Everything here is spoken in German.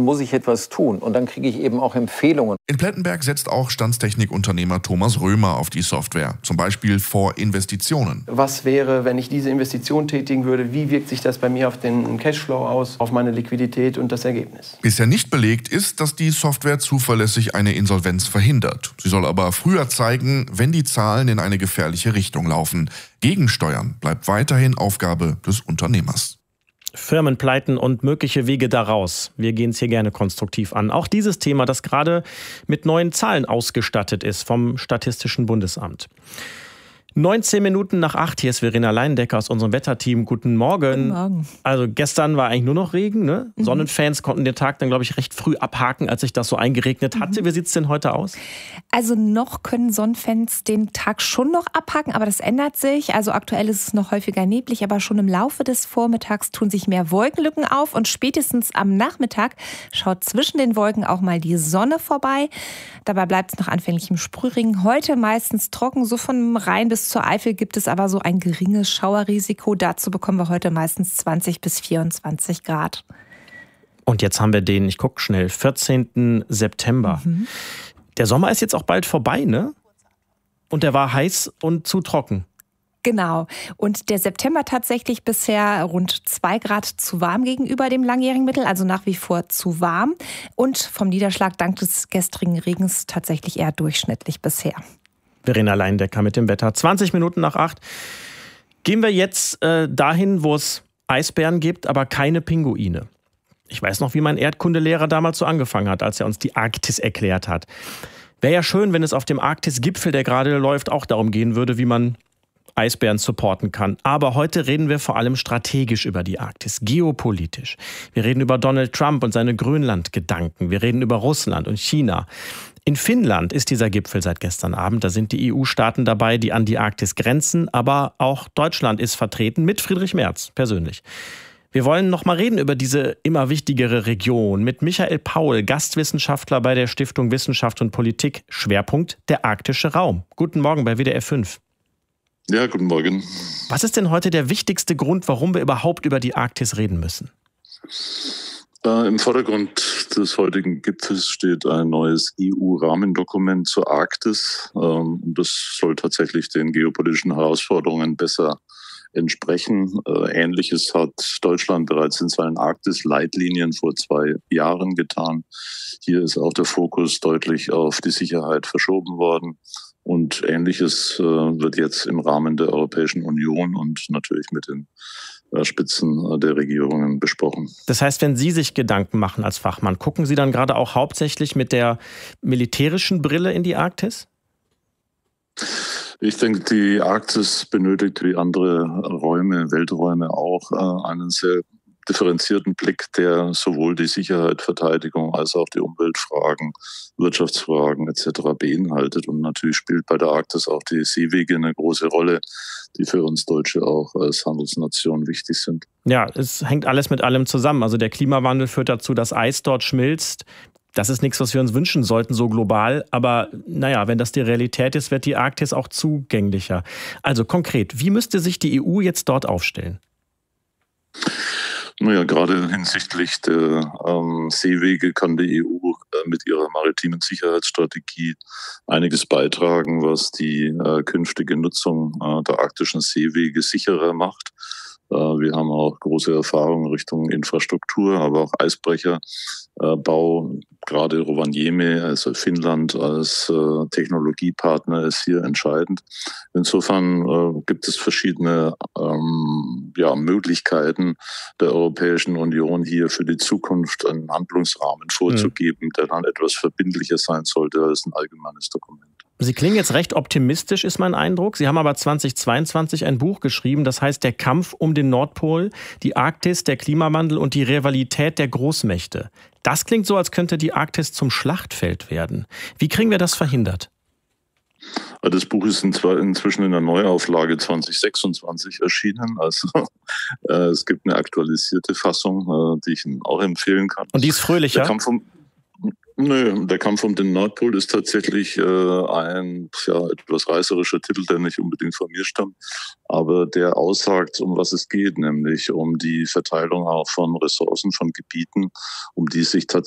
muss ich etwas tun. Und dann kriege ich eben auch Empfehlungen. In Plettenberg setzt auch Standstechnikunternehmer Thomas Römer auf die Software. Zum Beispiel vor Investitionen. Was wäre, wenn ich diese Investition tätigen würde? Wie wirkt sich das bei mir auf den Cashflow aus, auf meine Liquidität und das Ergebnis? Bisher nicht belegt ist, dass die Software zuverlässig eine Insolvenz verhindert. Sie soll aber früher zeigen, wenn die Zahlen in eine gefährliche Richtung laufen. Gegensteuern bleibt weiterhin Aufgabe des Unternehmers. Firmenpleiten und mögliche Wege daraus. Wir gehen es hier gerne konstruktiv an. Auch dieses Thema, das gerade mit neuen Zahlen ausgestattet ist vom Statistischen Bundesamt. 19 Minuten nach 8, hier ist Verena Leindecker aus unserem Wetterteam. Guten Morgen. Guten Morgen. Also gestern war eigentlich nur noch Regen, ne? Sonnenfans konnten den Tag dann, glaube ich, recht früh abhaken, als sich das so eingeregnet hatte. Wie sieht es denn heute aus? Also noch können Sonnenfans den Tag schon noch abhaken, aber das ändert sich. Also aktuell ist es noch häufiger neblig, aber schon im Laufe des Vormittags tun sich mehr Wolkenlücken auf und spätestens am Nachmittag schaut zwischen den Wolken auch mal die Sonne vorbei. Dabei bleibt es nach anfänglichem Sprühregen. Heute meistens trocken, so von Rhein bis zur Eifel gibt es aber so ein geringes Schauerrisiko. Dazu bekommen wir heute meistens 20 bis 24 Grad. Und jetzt haben wir den, ich gucke schnell, 14. September. Der Sommer ist jetzt auch bald vorbei, ne? Und der war heiß und zu trocken. Genau. Und der September tatsächlich bisher rund 2 Grad zu warm gegenüber dem langjährigen Mittel, also nach wie vor zu warm. Und vom Niederschlag dank des gestrigen Regens tatsächlich eher durchschnittlich bisher. Verena Leindecker mit dem Wetter. 20 Minuten nach 8. Gehen wir jetzt dahin, wo es Eisbären gibt, aber keine Pinguine. Ich weiß noch, wie mein Erdkundelehrer damals so angefangen hat, als er uns die Arktis erklärt hat. Wäre ja schön, wenn es auf dem Arktis-Gipfel, der gerade läuft, auch darum gehen würde, wie man Eisbären supporten kann. Aber heute reden wir vor allem strategisch über die Arktis, geopolitisch. Wir reden über Donald Trump und seine Grönland-Gedanken. Wir reden über Russland und China. In Finnland ist dieser Gipfel seit gestern Abend. Da sind die EU-Staaten dabei, die an die Arktis grenzen. Aber auch Deutschland ist vertreten mit Friedrich Merz persönlich. Wir wollen noch mal reden über diese immer wichtigere Region mit Michael Paul, Gastwissenschaftler bei der Stiftung Wissenschaft und Politik. Schwerpunkt der arktische Raum. Guten Morgen bei WDR 5. Ja, guten Morgen. Was ist denn heute der wichtigste Grund, warum wir überhaupt über die Arktis reden müssen? Im Vordergrund des heutigen Gipfels steht ein neues EU-Rahmendokument zur Arktis. Das soll tatsächlich den geopolitischen Herausforderungen besser entsprechen. Ähnliches hat Deutschland bereits in seinen Arktis-Leitlinien vor 2 Jahren getan. Hier ist auch der Fokus deutlich auf die Sicherheit verschoben worden. Und Ähnliches wird jetzt im Rahmen der Europäischen Union und natürlich mit den Spitzen der Regierungen besprochen. Das heißt, wenn Sie sich Gedanken machen als Fachmann, gucken Sie dann gerade auch hauptsächlich mit der militärischen Brille in die Arktis? Ich denke, die Arktis benötigt wie andere Räume, Welträume auch einen sehr differenzierten Blick, der sowohl die Sicherheit, Verteidigung als auch die Umweltfragen, Wirtschaftsfragen etc. beinhaltet. Und natürlich spielt bei der Arktis auch die Seewege eine große Rolle, die für uns Deutsche auch als Handelsnation wichtig sind. Ja, es hängt alles mit allem zusammen. Also der Klimawandel führt dazu, dass Eis dort schmilzt. Das ist nichts, was wir uns wünschen sollten, so global. Aber naja, wenn das die Realität ist, wird die Arktis auch zugänglicher. Also konkret, wie müsste sich die EU jetzt dort aufstellen? Naja, gerade hinsichtlich der Seewege kann die EU mit ihrer maritimen Sicherheitsstrategie einiges beitragen, was die künftige Nutzung der arktischen Seewege sicherer macht. Wir haben auch große Erfahrungen Richtung Infrastruktur, aber auch Eisbrecherbau. Gerade Rovaniemi, also Finnland als Technologiepartner, ist hier entscheidend. Insofern gibt es verschiedene Möglichkeiten der Europäischen Union, hier für die Zukunft einen Handlungsrahmen vorzugeben, der dann etwas verbindlicher sein sollte als ein allgemeines Dokument. Sie klingen jetzt recht optimistisch, ist mein Eindruck. Sie haben aber 2022 ein Buch geschrieben, das heißt Der Kampf um den Nordpol, die Arktis, der Klimawandel und die Rivalität der Großmächte. Das klingt so, als könnte die Arktis zum Schlachtfeld werden. Wie kriegen wir das verhindert? Das Buch ist inzwischen in der Neuauflage 2026 erschienen. Also es gibt eine aktualisierte Fassung, die ich Ihnen auch empfehlen kann. Und die ist fröhlicher? Der Kampf um den Nordpol ist tatsächlich ein etwas reißerischer Titel, der nicht unbedingt von mir stammt, aber der aussagt, um was es geht, nämlich um die Verteilung auch von Ressourcen, von Gebieten, um die sich